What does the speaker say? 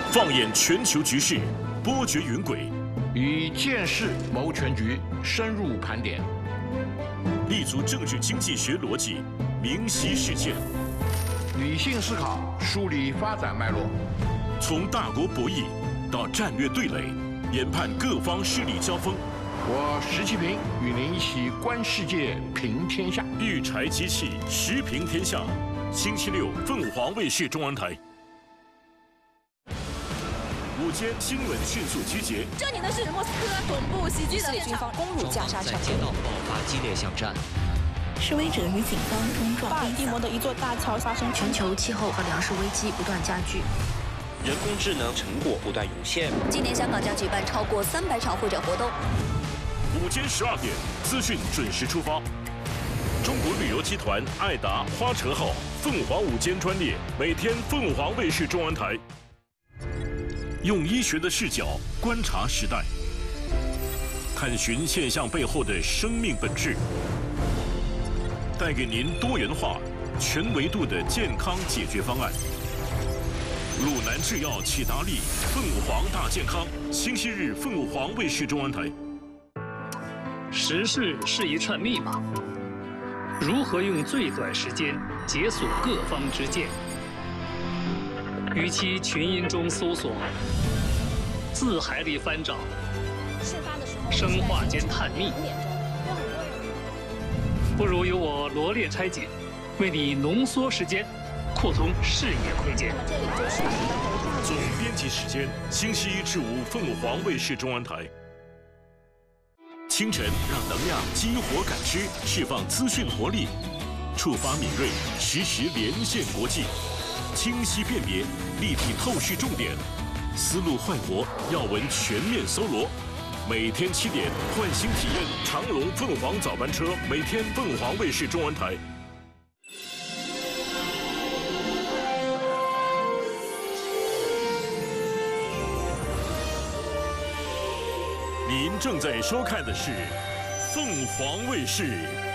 放眼全球局势，波谲云诡， 以见识谋全局，深入盘点， 立足政治经济学逻辑，明晰事件， 理性思考，梳理发展脉络， 从大国博弈到战略对垒，研判各方势力交锋。 我石其平与您一起观世界，评天下。 育才机器，时评天下。星期六，凤凰卫视中文台。午间新闻迅速集结。 这里呢是莫斯科总部袭击的军方攻入加沙城， 在街道爆发激烈巷战。 示威者与警方冲撞。 巴尔的摩的一座大桥发生全球气候和粮食危机不断加剧。 人工智能成果不断涌现。 今年香港将举办超过300场会展活动。 午间12点，资讯准时出发。中国旅游集团爱达花车号凤凰午间专列，每天凤凰卫视中文台。用医学的视角观察时代，探寻现象背后的生命本质，带给您多元化、全维度的健康解决方案。鲁南制药启达利凤凰大健康，星期日凤凰卫视中文台。 时事是一串密码，如何用最短时间解锁各方之见？与其群音中搜索，字海里翻找，生化间探秘，不如由我罗列拆解，为你浓缩时间，扩通视野空间。 总编辑时间：星期一至五，凤凰卫视中文台。清晨让能量激活感知，释放资讯活力，触发敏锐，实时连线国际，清晰辨别，立体透视重点，思路焕活，要闻全面搜罗。每天7点，唤醒体验长龙凤凰早班车，每天凤凰卫视中文台。您正在收看的是凤凰卫视